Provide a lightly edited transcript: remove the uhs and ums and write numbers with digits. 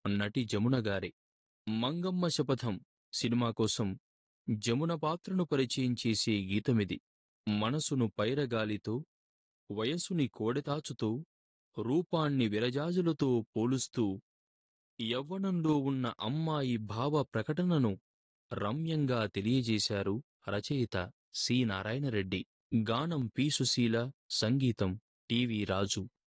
నటి జమున గారే. మంగమ్మ శపథం సినిమా కోసం జమున పాత్రను పరిచయం చేసే గీతమిది. మనసును పైరగాలితో, వయసుని కోడెతాచుతూ, రూపాన్ని విరజాజులతో పోలుస్తూ యవ్వనంలో ఉన్న అమ్మాయి భావ ప్రకటనను రమ్యంగా తెలియజేశారు రచయిత సి. నారాయణరెడ్డి. గానం పి. సుశీల, సంగీతం టి.వి. రాజు.